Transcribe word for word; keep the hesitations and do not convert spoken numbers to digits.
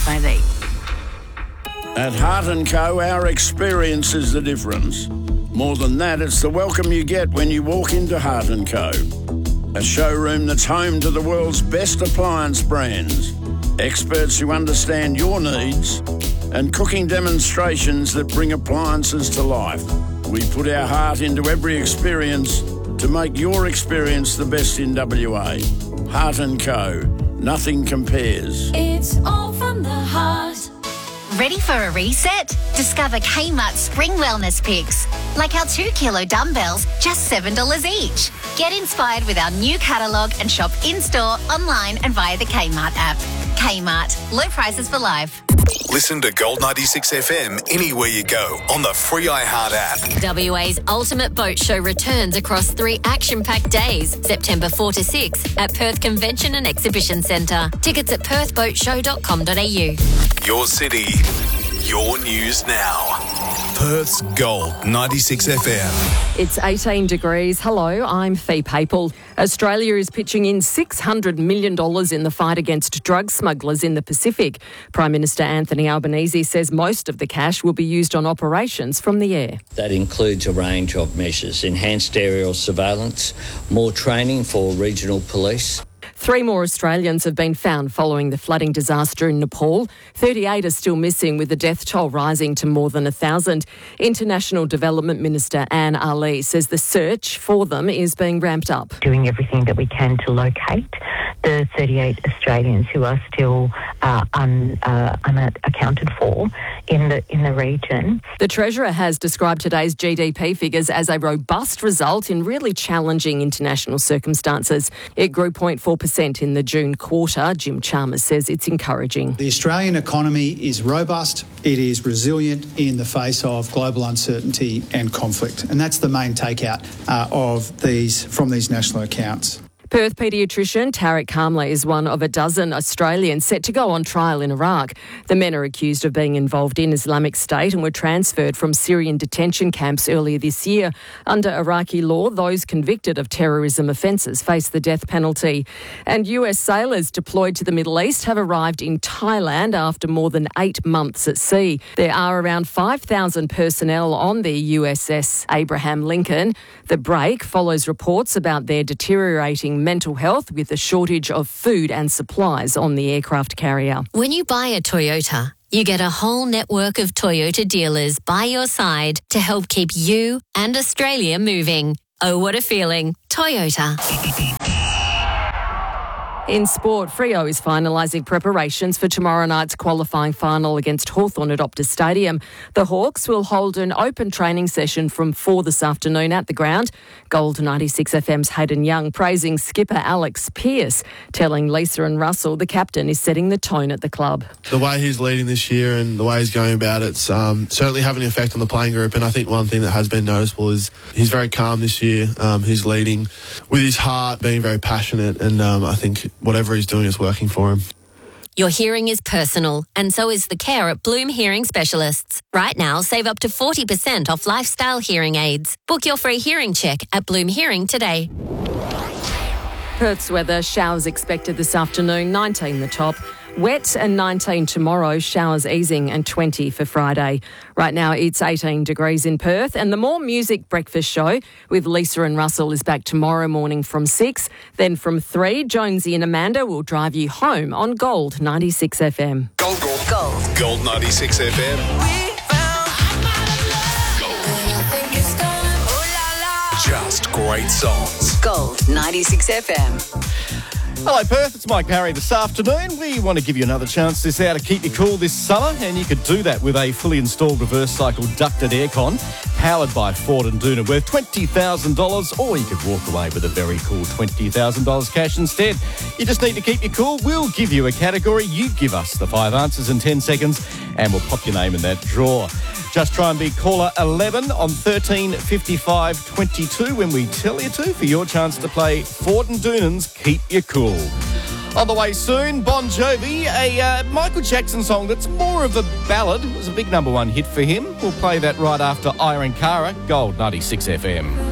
by thee. At Heart and Co, our experience is the difference. More than that, it's the welcome you get when you walk into Heart and Co. A showroom that's home to the world's best appliance brands, experts who understand your needs, and cooking demonstrations that bring appliances to life. We put our heart into every experience to make your experience the best in W A. Heart and Co. Nothing compares. It's all from the heart. Ready for a reset? Discover Kmart Spring Wellness Picks. Like our two kilo dumbbells, just seven dollars each. Get inspired with our new catalogue and shop in-store, online and via the Kmart app. Kmart. Low prices for life. Listen to Gold ninety-six F M anywhere you go on the free iHeart app. W A's Ultimate Boat Show returns across three action-packed days, September fourth to sixth at Perth Convention and Exhibition Centre. Tickets at perth boat show dot com dot a u. Your city, your news now. Perth's Gold ninety-six F M. It's eighteen degrees. Hello, I'm Fee Papel. Australia is pitching in six hundred million dollars in the fight against drug smugglers in the Pacific. Prime Minister Anthony Albanese says most of the cash will be used on operations from the air. That includes a range of measures: enhanced aerial surveillance, more training for regional police. Three more Australians have been found following the flooding disaster in Nepal. thirty-eight are still missing, with the death toll rising to more than one thousand. International Development Minister Anne Ali says the search for them is being ramped up. Doing everything that we can to locate the thirty-eight Australians who are still uh, un, uh, unaccounted for in the in the region. The Treasurer has described today's G D P figures as a robust result in really challenging international circumstances. It grew zero point four percent in the June quarter. Jim Chalmers says it's encouraging. The Australian economy is robust, it is resilient in the face of global uncertainty and conflict, and that's the main takeout uh, of these from these national accounts. Perth paediatrician Tariq Kamla is one of a dozen Australians set to go on trial in Iraq. The men are accused of being involved in Islamic State and were transferred from Syrian detention camps earlier this year. Under Iraqi law, those convicted of terrorism offences face the death penalty. And U S sailors deployed to the Middle East have arrived in Thailand after more than eight months at sea. There are around five thousand personnel on the U S S Abraham Lincoln. The break follows reports about their deteriorating mental health with a shortage of food and supplies on the aircraft carrier. When you buy a Toyota, you get a whole network of Toyota dealers by your side to help keep you and Australia moving. Oh, what a feeling. Toyota. In sport, Freo is finalising preparations for tomorrow night's qualifying final against Hawthorn at Optus Stadium. The Hawks will hold an open training session from four this afternoon at the ground. Gold ninety-six F M's Hayden Young praising skipper Alex Pearce, telling Lisa and Russell the captain is setting the tone at the club. The way he's leading this year and the way he's going about it's um, certainly having an effect on the playing group, and I think one thing that has been noticeable is he's very calm this year. Um, he's leading with his heart, being very passionate, and um, I think whatever he's doing is working for him. Your hearing is personal, and so is the care at Bloom Hearing Specialists. Right now, save up to forty percent off lifestyle hearing aids. Book your free hearing check at Bloom Hearing today. Perth's weather, showers expected this afternoon, nineteen the top. Wet and nineteen tomorrow, showers easing and twenty for Friday. Right now it's eighteen degrees in Perth, and the More Music Breakfast Show with Lisa and Russell is back tomorrow morning from six. Then from three, Jonesy and Amanda will drive you home on Gold ninety-six F M. Gold, gold, gold. Gold ninety-six F M. Just great songs. Gold ninety-six F M. Hello Perth, it's Mike Parry this afternoon. We want to give you another chance this hour to keep you cool this summer, and you could do that with a fully installed reverse cycle ducted aircon powered by Ford and Doona, worth twenty thousand dollars, or you could walk away with a very cool twenty thousand dollars cash instead. You just need to keep you cool. We'll give you a category, you give us the five answers in ten seconds, and we'll pop your name in that draw. Just try and be caller eleven on thirteen fifty-five twenty-two when we tell you to, for your chance to play Ford and Doonan's Keep You Cool. On the way soon, Bon Jovi, a uh, Michael Jackson song that's more of a ballad. It was a big number one hit for him. We'll play that right after Iron Cara, Gold ninety-six F M.